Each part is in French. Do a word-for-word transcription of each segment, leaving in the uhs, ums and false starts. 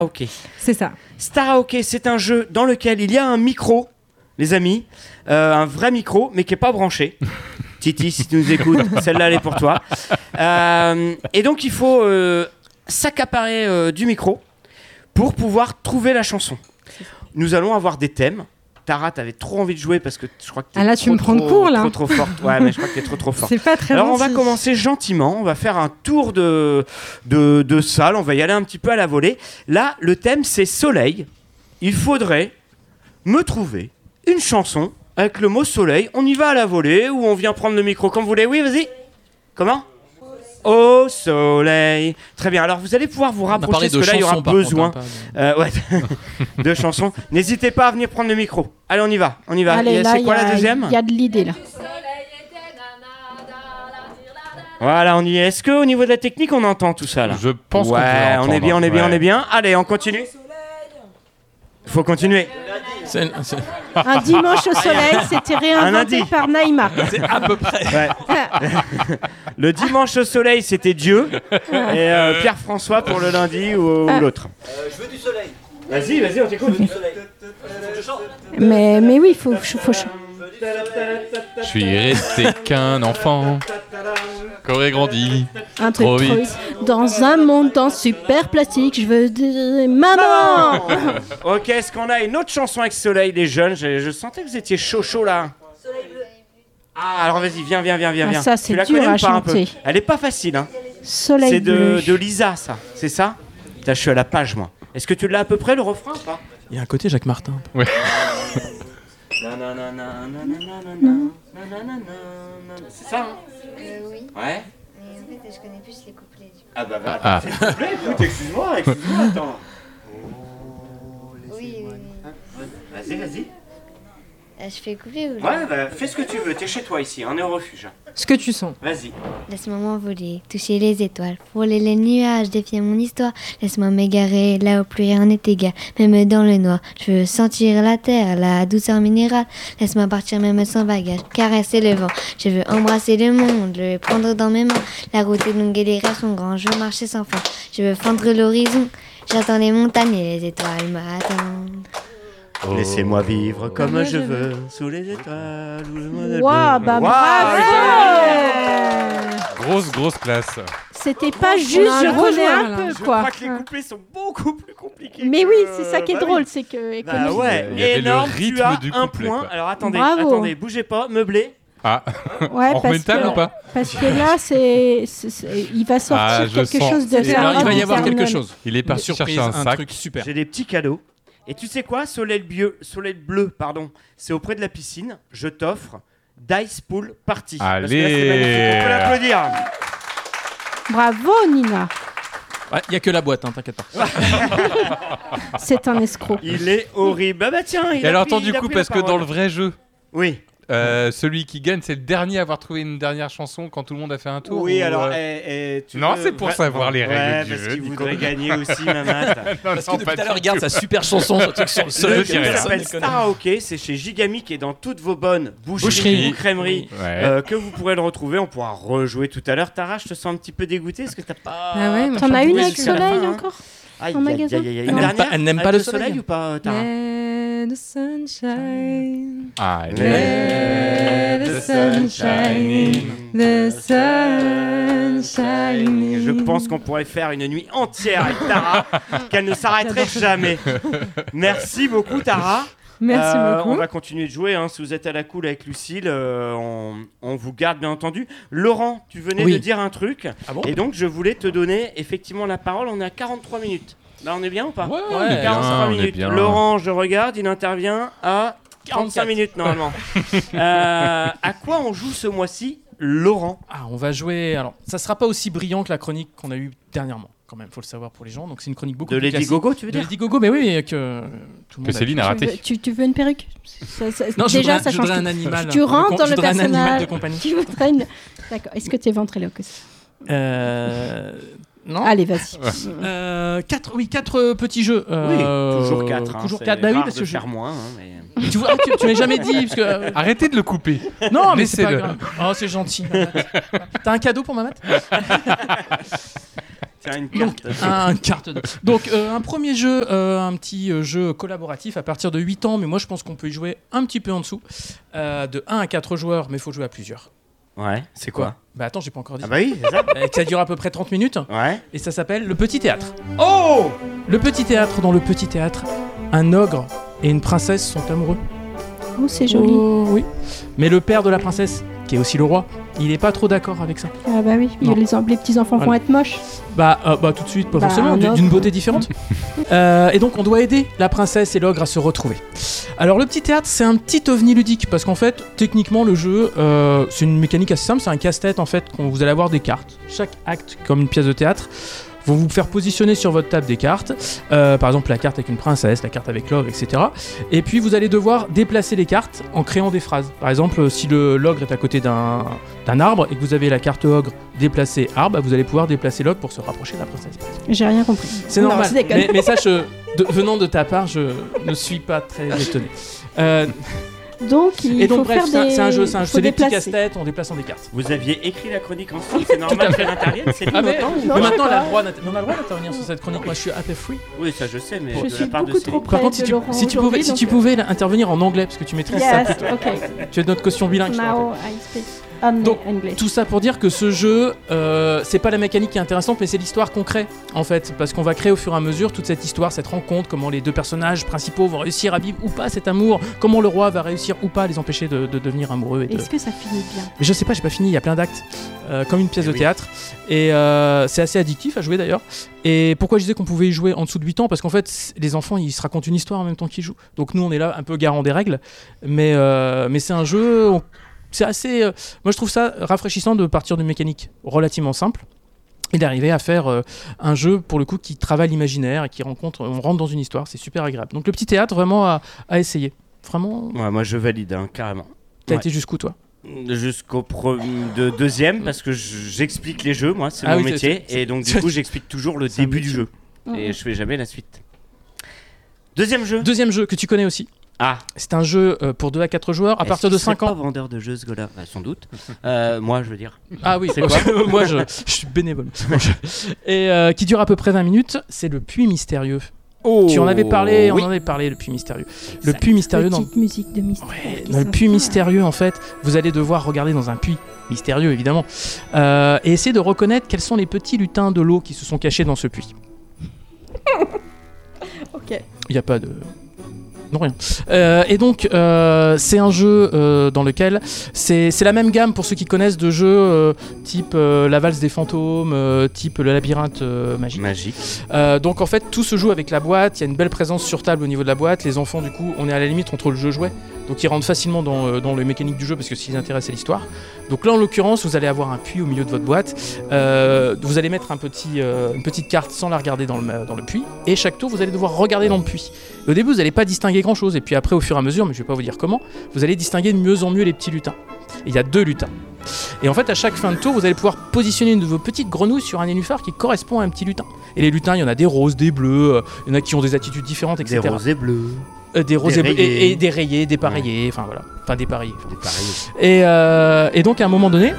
Ok. C'est ça. Staraoké, c'est un jeu dans lequel il y a un micro, les amis, euh, un vrai micro, mais qui n'est pas branché. Titi, si tu nous écoutes, celle-là, elle est pour toi. Euh, et donc, il faut euh, s'accaparer euh, du micro pour pouvoir trouver la chanson. Nous allons avoir des thèmes. Tara, t'avais trop envie de jouer parce que je crois que t'es ah là, trop, tu me prends de court, là. trop, trop forte. Ouais, mais je crois que t'es trop, trop forte. C'est pas très Alors, gentil. on va commencer gentiment. On va faire un tour de, de, de salle. On va y aller un petit peu à la volée. Là, le thème, c'est soleil. Il faudrait me trouver une chanson avec le mot soleil. On y va à la volée ou on vient prendre le micro comme vous voulez. Oui, vas-y. Comment ? Au soleil. Très bien. Alors, vous allez pouvoir vous rapprocher parce que là, il y aura besoin euh, ouais, de chansons. N'hésitez pas à venir prendre le micro. Allez, on y va. On y va. Allez, Et là, c'est quoi la deuxième ? Il y a de l'idée là. Voilà, on y est. Est-ce qu'au niveau de la technique, on entend tout ça là ? Je pense ouais, qu'on peut l'entendre. on est bien, on est bien, ouais. on est bien. Allez, on continue. Il faut continuer. C'est, c'est... Un dimanche au soleil, c'était réinventé lundi. par Naïma. c'est à peu près. Ouais. Le dimanche au soleil, c'était Dieu. Et euh, Pierre-François pour le lundi ou, ou l'autre. Euh, je veux du soleil. Vas-y, vas-y, on t'écoute. Du soleil. Faut que je chante. Mais, mais oui, il faut, faut, faut... Je suis resté qu'un enfant qu'aurait grandi un truc trop trop vite. vite. Dans un monde en super plastique, je veux dire maman. Ok, est-ce qu'on a une autre chanson avec soleil, les jeunes ? je, je sentais que vous étiez chaud chaud là. Ah, alors vas-y, viens, viens, viens, viens. Ah, viens. ça, c'est tu la dur connais à ou pas un peu ? chanter. Elle est pas facile, hein. Soleil C'est bleu. de, de Lisa, ça. C'est ça ? Putain, je suis à la page, moi. Est-ce que tu l'as à peu près, le refrain ou pas ? Il y a un côté Jacques Martin. Ouais. C'est ça, hein ? Euh, oui, Ouais. mais en fait, je connais plus les couplets du coup. Ah bah bah, Ah. s'il te plaît, écoute, excuse-moi, excuse-moi, attends. Oui, oui, oui. Vas-y, vas-y. Euh, je fais coupler ou Ouais, bah fais ce que tu veux, t'es chez toi ici, on est au refuge. Ce que tu sens. Vas-y. Laisse-moi m'envoler, toucher les étoiles, frôler les nuages, défier mon histoire. Laisse-moi m'égarer là où plus rien n'est égal, même dans le noir. Je veux sentir la terre, la douceur minérale. Laisse-moi partir même sans bagage, caresser le vent. Je veux embrasser le monde, le prendre dans mes mains. La route est longue et les rêves sont grands, je veux marcher sans fin. Je veux fendre l'horizon, j'attends les montagnes et les étoiles m'attendent. Oh. Laissez-moi vivre comme je veux, sous les étoiles, où le monde est Waouh, bleu. bah Waouh, bravo. Grosse, grosse classe. C'était pas On juste, a un je gros connais joueur, un là. peu Je quoi. crois que les couplets sont beaucoup plus compliqués. Mais que- oui, c'est ça qui est bah drôle, oui. c'est que. Bah économique. ouais, Il y avait le énorme, tu rythme as du un couplet, point. quoi. Alors attendez, Bravo. attendez, bougez pas, meublé. Ah, Ouais, on remet parce une table que, ou pas ? parce que là, c'est, c'est- c'est- il va sortir Ah, je quelque sens. chose de Et alors, il va y avoir éternel. quelque chose. Il est Une parti surprise, chercher un un sac. truc super. J'ai des petits cadeaux. Et tu sais quoi, soleil bleu, soleil bleu, pardon, c'est auprès de la piscine. Je t'offre Dice Pool Party. Parce que là, c'est Allez. magnifique. On peut l'applaudir. Bravo, Nina. Ouais, il y a que la boîte, hein, t'inquiète pas. C'est un escroc. Il est horrible. Ah bah tiens, il Et a alors, pris- attends, il du a coup, pris la parce que dans parole. le vrai jeu, Oui. euh, celui qui gagne, c'est le dernier à avoir trouvé une dernière chanson quand tout le monde a fait un tour. Oui, ou, alors, euh, eh, eh, tu Non, veux- c'est pour Ouais, savoir les ouais, règles du parce jeu, qu'il Nico. voudrait gagner aussi, Mamat. Non, Parce que non, depuis pas tout à du l'heure, il garde tout. sa super chanson, ce truc sur le Le soleil. jeu dirais rien. s'appelle Personne ne Star Hockey, c'est chez Gigami qui est dans toutes vos bonnes boucheries, Boucheries. ou crèmeries Ouais. euh, que vous pourrez le retrouver. On pourra rejouer tout à l'heure. Tara, je te sens un petit peu dégoûté parce que t'as pas. Ah ouais, moi, t'as T'en pas as une joué avec jusqu'à la soleil fin, hein. encore Aïe, en aïe, magasin aïe, aïe, aïe. Elle Une n'aime pas- dernière elle n'aime pas avec le soleil ou pas, Tara? Let the sunshine. Ah, Let the sunshine. The sunshine. Je pense qu'on pourrait faire une nuit entière avec Tara, qu'elle ne s'arrêterait jamais. Merci beaucoup, Tara. Merci Euh, beaucoup. On va continuer de jouer. Hein. Si vous êtes à la cool avec Lucille, euh, on, on vous garde bien entendu. Laurent, tu venais Oui. de dire un truc. Ah bon Et donc, je voulais te donner effectivement la parole. On est à quarante-trois minutes. Là, on est bien ou pas? Ouais, on est bien, quarante-trois on est minutes. bien. Laurent, je regarde, il intervient à quarante-cinq minutes normalement. euh, à quoi on joue ce mois-ci, Laurent? Ah, on va jouer. Alors, ça sera pas aussi brillant que la chronique qu'on a eue dernièrement, quand même, faut le savoir pour les gens. Donc, c'est une chronique beaucoup De plus Lady classique. Gogo, tu veux De dire? Lady Gogo, mais oui, que tout le monde Que Céline a tu veux, raté. tu, tu veux une perruque? Ça- ça- Non, je Déjà, voudrais, ça je change voudrais tout. un animal. Tu de rentres com- dans je le voudrais un animal personnage. de compagnie. Tu voudrais une... D'accord. Est-ce que tu es ventriloquiste? Euh... Non. Allez, vas-y. Euh, quatre, oui, quatre euh, petits jeux. Oui, Euh, toujours quatre. Hein. Toujours C'est quatre. Bah oui, rare parce de que je... faire moins. Hein, mais... tu, vois, ah, tu, tu m'as jamais dit parce que. euh, Arrêtez de le couper. Non, mais c'est pas Laissez-le. grave. Oh, c'est gentil. Mamat. T'as un cadeau pour Mamat? C'est une carte. Un carte de... Donc euh, un premier jeu, euh, un petit euh, jeu collaboratif à partir de huit ans, mais moi je pense qu'on peut y jouer un petit peu en dessous, euh, de un à quatre joueurs, mais il faut jouer à plusieurs. Ouais, c'est quoi? Bah attends, j'ai pas encore dit. Ah bah oui, c'est ça. Euh, ça dure à peu près trente minutes, Ouais. et ça s'appelle Le Petit Théâtre. Oh! Le Petit Théâtre, dans Le Petit Théâtre, un ogre et une princesse sont amoureux. Oh, c'est joli. Oh, oui. Mais le père de la princesse, qui est aussi le roi, il est pas trop d'accord avec ça. Ah bah oui, Non. les, les petits-enfants vont Voilà. être moches. Bah, euh, bah tout de suite, pas Bah, forcément, un d- ogre. d'une beauté différente. Euh, et donc on doit aider la princesse et l'ogre à se retrouver. Alors le petit théâtre, c'est un petit ovni ludique, parce qu'en fait, techniquement, le jeu, euh, c'est une mécanique assez simple, c'est un casse-tête en fait, qu'on vous allez avoir des cartes. Chaque acte, comme une pièce de théâtre, vont vous faire positionner sur votre table des cartes, euh, par exemple la carte avec une princesse, la carte avec l'ogre, et cetera. Et puis vous allez devoir déplacer les cartes en créant des phrases. Par exemple, si le, l'ogre est à côté d'un, d'un arbre et que vous avez la carte ogre déplacer arbre, bah, vous allez pouvoir déplacer l'ogre pour se rapprocher de la princesse. J'ai rien compris. C'est Non, normal, je déconne. mais, mais sache, euh, de- venant de ta part, je ne suis pas très étonné. Euh, Donc, il et donc faut bref, faire c'est un, des... c'est un jeu, c'est, un, faut c'est des petits déplacer. casse-têtes en déplaçant des cartes. Vous aviez écrit la chronique ensemble, c'est normal qu'elle intervienne, c'est Ah mais, longtemps ou Non, mais je maintenant, sais elle a pas. le droit d'inter- on a le droit d'intervenir sur cette chronique. Moi, je suis un peu free. Oui, ça je sais, mais Je de suis la part de beaucoup Céline. trop Par près contre, si de tu, Laurent si tu pouvais, aujourd'hui, si donc, tu euh, pouvais là, intervenir en anglais, parce que tu maîtrises ça, Yes, ok. tu es notre caution bilingue. je te rappelle. Now I speak on Donc, English. Tout ça pour dire que ce jeu, euh, c'est pas la mécanique qui est intéressante, mais c'est l'histoire qu'on crée, en fait. Parce qu'on va créer au fur et à mesure toute cette histoire, cette rencontre, comment les deux personnages principaux vont réussir à vivre ou pas cet amour, comment le roi va réussir ou pas à les empêcher de, de devenir amoureux. Et de... Est-ce que ça finit bien? Mais je sais pas, j'ai pas fini, il y a plein d'actes, euh, comme une pièce Eh de oui. théâtre. Et euh, c'est assez addictif à jouer d'ailleurs. Et pourquoi je disais qu'on pouvait y jouer en dessous de huit ans? Parce qu'en fait, c- les enfants, ils se racontent une histoire en même temps qu'ils jouent. Donc nous, on est là un peu garant des règles. Mais, euh, mais c'est un jeu... on- C'est assez... euh, moi, je trouve ça rafraîchissant de partir d'une mécanique relativement simple et d'arriver à faire euh, un jeu, pour le coup, qui travaille l'imaginaire et qui rencontre... On rentre dans une histoire, c'est super agréable. Donc le petit théâtre, vraiment, à, à essayer. Vraiment... Ouais, moi je valide, hein, carrément. T'as Ouais. été jusqu'où, toi? Jusqu'au pro- de deuxième, parce que je- j'explique les jeux, moi, c'est Ah mon oui, c'est- métier, c'est- et donc du c'est- coup j'explique toujours le c'est un début du métier. jeu, et je fais jamais la suite. Deuxième jeu. Deuxième jeu que tu connais aussi. Ah. C'est un jeu euh, pour deux à quatre joueurs à Est-ce partir de qu'il serait cinq ans. pas vendeur de jeux ce gars-là? Bah, sans doute. Euh, moi, je veux dire. Ah oui, C'est quoi? moi je, je suis bénévole. Et euh, qui dure à peu près vingt minutes, c'est le puits mystérieux. Oh. Tu en avais parlé, Oui. on en avait parlé, le puits mystérieux. Le puits mystérieux dans, Petite musique de mystère. ouais, qui dans le s'installe. puits mystérieux en fait, vous allez devoir regarder dans un puits mystérieux évidemment euh, et essayer de reconnaître quels sont les petits lutins de l'eau qui se sont cachés dans ce puits. Ok. Il n'y a pas de... Non, rien. Euh, et donc, euh, c'est un jeu euh, dans lequel c'est c'est la même gamme pour ceux qui connaissent de jeux euh, type euh, La Valse des Fantômes, euh, type Le Labyrinthe euh, Magique. Magique. Euh, donc en fait, tout se joue avec la boîte, il y a une belle présence sur table au niveau de la boîte. Les enfants, du coup, on est à la limite entre le jeu jouet. Donc ils rentrent facilement dans, euh, dans les mécaniques du jeu parce que ce qui les intéresse, c'est l'histoire. Donc là, en l'occurrence, vous allez avoir un puits au milieu de votre boîte. Euh, vous allez mettre un petit, euh, une petite carte sans la regarder dans le, dans le puits. Et chaque tour, vous allez devoir regarder dans le puits. Et au début, vous n'allez pas distinguer grand-chose. Et puis après, au fur et à mesure, mais je vais pas vous dire comment, vous allez distinguer de mieux en mieux les petits lutins. Et il y a deux lutins. Et en fait, à chaque fin de tour, vous allez pouvoir positionner une de vos petites grenouilles sur un nénuphar qui correspond à un petit lutin. Et les lutins, il y en a des roses, des bleus, euh, il y en a qui ont des attitudes différentes, et Des cetera. rosés bleus. Euh, des roses des et, bleu- rayés. et, et des rayés, des pareillés, enfin voilà, enfin des pareillés. Des pareils. Et, euh, et donc à un moment donné,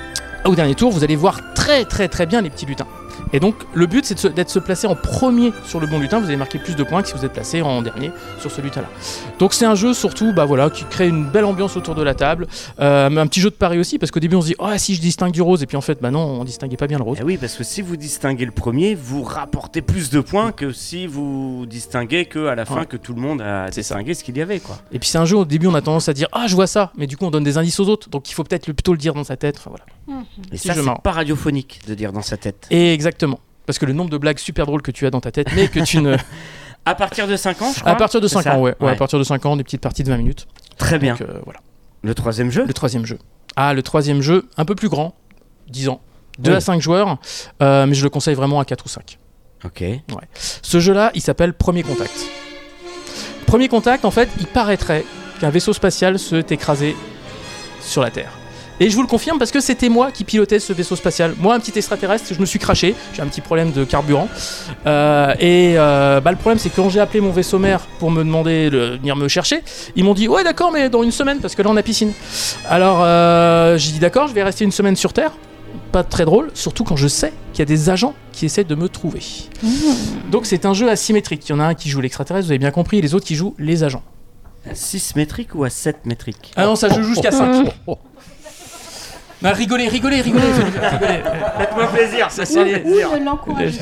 au dernier tour, vous allez voir très très très bien les petits lutins. Et donc le but c'est de se, d'être se placer en premier sur le bon lutin. Vous allez marquer plus de points que si vous êtes placé en dernier sur ce lutin là. Donc c'est un jeu surtout bah voilà, qui crée une belle ambiance autour de la table. Euh, mais un petit jeu de paris aussi parce qu'au début on se dit oh si je distingue du rose et puis en fait bah non on distinguait pas bien le rose. Eh oui, parce que si vous distinguez le premier, vous rapportez plus de points que si vous distinguez que à la fin Ouais. que tout le monde a C'est ça. distingué ce qu'il y avait, quoi. Et puis c'est un jeu au début on a tendance à dire ah je vois ça mais du coup on donne des indices aux autres donc il faut peut-être le- plutôt le dire dans sa tête. Enfin voilà. Et Si ça, je c'est marre. pas radiophonique de dire dans sa tête. Et exactement. Parce que le nombre de blagues super drôles que tu as dans ta tête, mais que tu ne. À partir de cinq ans, je crois. À partir de C'est cinq ça ans, ouais. ouais. Ouais. À partir de cinq ans, des petites parties de vingt minutes. Très bien. Donc, euh, voilà. Le troisième jeu. Le troisième jeu. Ah, le troisième jeu, un peu plus grand, dix ans. deux Oui. à cinq joueurs, euh, mais je le conseille vraiment à quatre ou cinq. Ok. Ce jeu-là, il s'appelle Premier Contact. Premier Contact, en fait, il paraîtrait qu'un vaisseau spatial s'est écrasé sur la Terre. Et je vous le confirme parce que c'était moi qui pilotais ce vaisseau spatial. Moi, un petit extraterrestre, je me suis craché. J'ai un petit problème de carburant. Euh, et euh, bah, le problème, c'est que quand j'ai appelé mon vaisseau mère pour me demander de venir me chercher, ils m'ont dit ouais, d'accord, mais dans une semaine parce que là on a piscine. Alors euh, j'ai dit d'accord, je vais rester une semaine sur Terre pas très drôle, surtout quand je sais qu'il y a des agents qui essaient de me trouver. Mmh. Donc c'est un jeu asymétrique. Il y en a un qui joue l'extraterrestre, vous avez bien compris, et les autres qui jouent les agents. À six métriques ou à sept métriques? Ah non, ça je joue jusqu'à cinq. Bah, rigolez, rigolez, rigolez, rigolez. Faites-moi plaisir, ça c'est les... Ouh, l'encourage.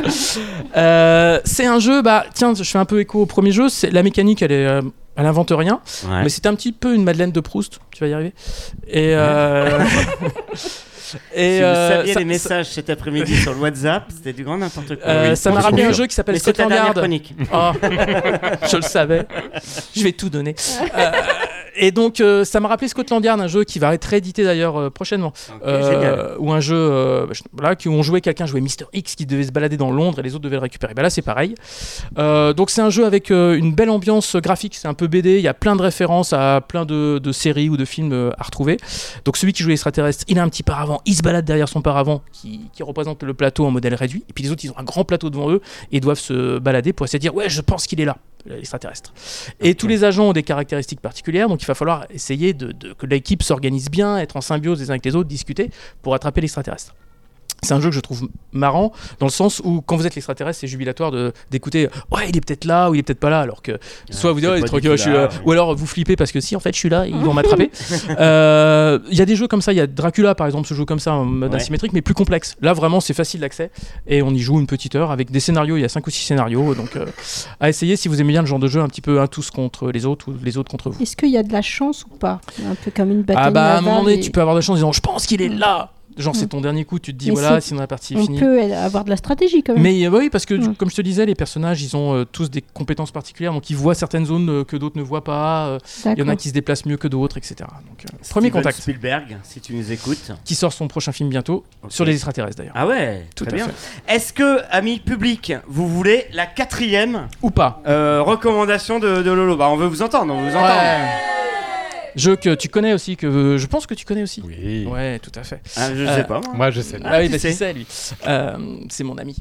euh, C'est un jeu, bah tiens, je fais un peu écho au premier jeu, c'est, la mécanique elle est... Euh, elle invente rien, ouais. mais c'est un petit peu une Madeleine de Proust, tu vas y arriver. Et... Euh... Et si euh, vous saviez ça, les messages ça... cet après-midi sur le WhatsApp, c'était du grand n'importe quoi. Euh, oui. Ça m'a rappelé un jeu qui s'appelle mais Scotland Yard. Oh. Je le savais. Je vais tout donner. euh, et donc, euh, ça m'a rappelé Scotland Yard, un jeu qui va être réédité d'ailleurs euh, prochainement. Okay, euh, ou un jeu euh, voilà, où on jouait quelqu'un jouait mister X qui devait se balader dans Londres et les autres devaient le récupérer. Bah là, c'est pareil. Euh, donc, c'est un jeu avec euh, une belle ambiance graphique. C'est un peu B D. Il y a plein de références à plein de, de séries ou de films euh, à retrouver. Donc, celui qui joue l'extraterrestre, il a un petit paravent. Il se balade derrière son paravent qui, qui représente le plateau en modèle réduit. Et puis les autres, ils ont un grand plateau devant eux et doivent se balader pour essayer de dire ouais, je pense qu'il est là, l'extraterrestre. Et okay. Tous les agents ont des caractéristiques particulières, donc il va falloir essayer de, de, que l'équipe s'organise bien, être en symbiose les uns avec les autres, discuter pour attraper l'extraterrestre. C'est un jeu que je trouve marrant dans le sens où quand vous êtes l'extraterrestre, c'est jubilatoire de, d'écouter ouais, il est peut-être là ou il est peut-être pas là, alors que soit ah, vous dites oh, tranquille, je suis là, oui. Ou alors vous flippez parce que si en fait je suis là, ils vont m'attraper. Il euh, y a des jeux comme ça, il y a Dracula par exemple, se joue comme ça en mode ouais. asymétrique mais plus complexe. Là vraiment c'est facile d'accès et on y joue une petite heure avec des scénarios, il y a cinq ou six scénarios, donc euh, à essayer si vous aimez bien le genre de jeu un petit peu un tous contre les autres ou les autres contre vous. Est-ce qu'il y a de la chance ou pas? Un peu comme une bataille. Ah bah à un moment donné et... tu peux avoir de la chance en disant je pense qu'il est là. Genre c'est ton dernier coup, tu te dis mais voilà, sinon la partie est on finie. On peut avoir de la stratégie quand même. Mais euh, oui, parce que mmh. comme je te disais, les personnages, ils ont euh, tous des compétences particulières, donc ils voient certaines zones euh, que d'autres ne voient pas. Euh, il y en a qui se déplacent mieux que d'autres, et cetera. Donc euh, premier contact. Spielberg, si tu nous écoutes. Qui sort son prochain film bientôt, okay. sur les extraterrestres d'ailleurs. Ah ouais, tout très à bien. Fait. Est-ce que, amis publics, vous voulez la quatrième ou pas euh, recommandation de, de Lolo? Bah on veut vous entendre, on veut vous entendre. Ouais. Jeu que tu connais aussi, que je pense que tu connais aussi. Oui. Ouais, tout à fait. Ah, je euh, sais pas. Moi, moi je sais. Ah, ah oui, bah, c'est ça, lui. Euh, c'est mon ami.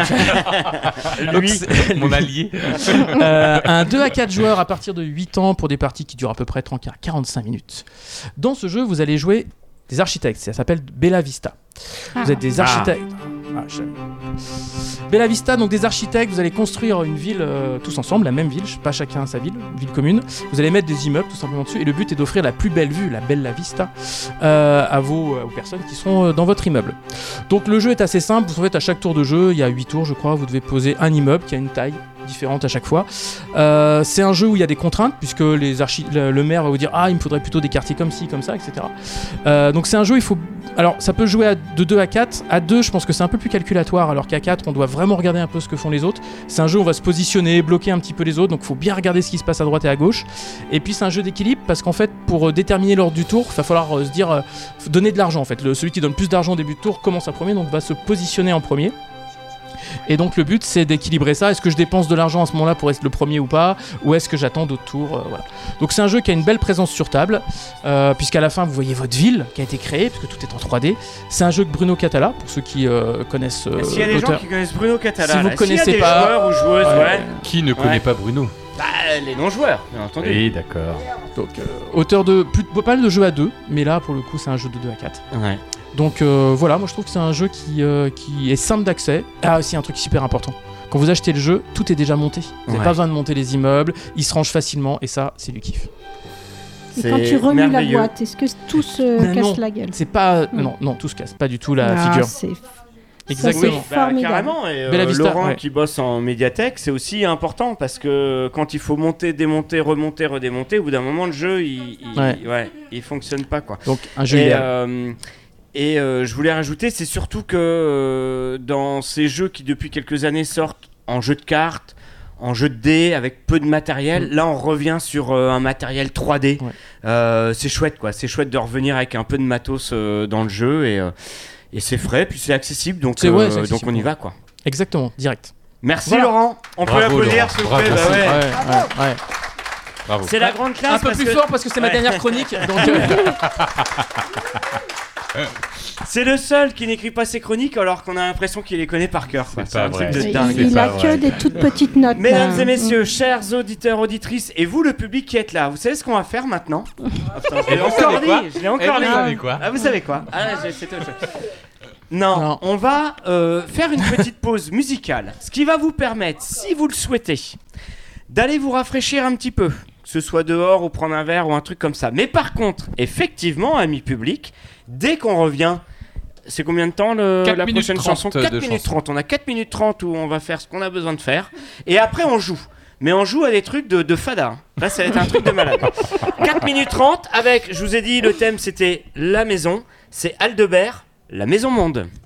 lui, c'est mon allié. euh, un deux à quatre joueurs à partir de huit ans pour des parties qui durent à peu près trente à quarante-cinq minutes. Dans ce jeu, vous allez jouer des architectes. Ça s'appelle Bella Vista. Ah. Vous êtes des architectes. Ah, je... Bella Vista, donc des architectes, vous allez construire une ville euh, tous ensemble, la même ville, pas chacun sa ville, une ville commune. Vous allez mettre des immeubles tout simplement dessus et le but est d'offrir la plus belle vue, la Bella Vista, euh, à vos aux personnes qui sont euh, dans votre immeuble. Donc le jeu est assez simple, en fait à chaque tour de jeu, il y a huit tours je crois, vous devez poser un immeuble qui a une taille différente à chaque fois. Euh, c'est un jeu où il y a des contraintes puisque les archi- le, le maire va vous dire ah il me faudrait plutôt des quartiers comme ci, comme ça, et cetera. Euh, donc c'est un jeu, il faut... Alors ça peut jouer à de deux à quatre. À deux je pense que c'est un peu plus calculatoire alors qu'à quatre on doit vraiment regarder un peu ce que font les autres. C'est un jeu où on va se positionner, bloquer un petit peu les autres, donc il faut bien regarder ce qui se passe à droite et à gauche. Et puis c'est un jeu d'équilibre parce qu'en fait pour déterminer l'ordre du tour, il va falloir euh, se dire euh, donner de l'argent en fait. Le, celui qui donne plus d'argent au début de tour commence à premier, donc va se positionner en premier. Et donc le but c'est d'équilibrer ça. Est-ce que je dépense de l'argent à ce moment-là pour être le premier ou pas, ou est-ce que j'attends d'autres tours, euh, voilà. Donc c'est un jeu qui a une belle présence sur table, euh, puisqu'à la fin vous voyez votre ville qui a été créée, parce que tout est en trois D. C'est un jeu de Bruno Catala, pour ceux qui euh, connaissent euh, S'il y a des l'auteur. gens qui connaissent Bruno Catala, si vous là, connaissez s'il y a des pas, joueurs ou joueuses, ouais. ouais. Qui ne connaît ouais. pas Bruno? Bah, les non-joueurs, bien entendu. Oui, d'accord. Donc euh, auteur de plus, pas mal de jeux à deux, mais là pour le coup c'est un jeu de deux à quatre. Ouais. Donc euh, voilà, moi je trouve que c'est un jeu qui, euh, qui est simple d'accès. Ah aussi un truc super important. Quand vous achetez le jeu, tout est déjà monté. Vous n'avez ouais. pas besoin de monter les immeubles, ils se rangent facilement et ça, c'est du kiff. Et quand tu remues la boîte, est-ce que tout se Mais casse non, la gueule? C'est pas mmh. non non tout se casse, pas du tout la ah, figure. C'est... Exactement. Oui, bah, carrément. Et, euh, Vista, Laurent ouais. qui bosse en médiathèque, c'est aussi important parce que quand il faut monter, démonter, remonter, redémonter, au bout d'un moment le jeu il, il, ouais. Ouais, il fonctionne pas quoi. Donc un jeu et, idéal. Euh, et euh, je voulais rajouter, c'est surtout que euh, dans ces jeux qui depuis quelques années sortent en jeu de cartes, en jeu de dés avec peu de matériel, mmh. là on revient sur euh, un matériel trois D. Ouais. Euh, c'est chouette quoi, c'est chouette de revenir avec un peu de matos euh, dans le jeu et, euh, et c'est frais, puis c'est accessible donc, c'est, euh, ouais, c'est accessible, donc on y va quoi. Exactement, direct. Merci voilà. Laurent, on Bravo, peut l'applaudir s'il vous plaît. Bah, ouais. Ouais, ouais, ouais. Bravo. C'est la grande classe. Un peu parce plus que... fort parce que c'est ma ouais. dernière chronique. Donc, euh... C'est le seul qui n'écrit pas ses chroniques alors qu'on a l'impression qu'il les connaît par cœur. C'est, c'est un vrai. truc de Il, dingue. il a que des toutes petites notes. Mesdames là. et messieurs, mmh. chers auditeurs, auditrices, et vous le public qui êtes là, vous savez ce qu'on va faire maintenant? Attends, je l'ai encore dit, je l'ai encore dit. Vous savez quoi? Ah, vous savez quoi? Ah, j'ai, c'est autre chose. Non, Non. on va euh, faire une petite pause musicale, ce qui va vous permettre, si vous le souhaitez, d'aller vous rafraîchir un petit peu, que ce soit dehors ou prendre un verre ou un truc comme ça. Mais par contre, effectivement, amis publics, dès qu'on revient, c'est combien de temps le, quatre la minutes prochaine trente chanson de quatre minutes chanson. trente. On a quatre minutes trente où on va faire ce qu'on a besoin de faire. Et après, on joue. Mais on joue à des trucs de, de fada. Là, ça va être un truc de malade. quatre minutes trente avec, je vous ai dit, le thème c'était la maison. C'est Aldebert, la maison monde.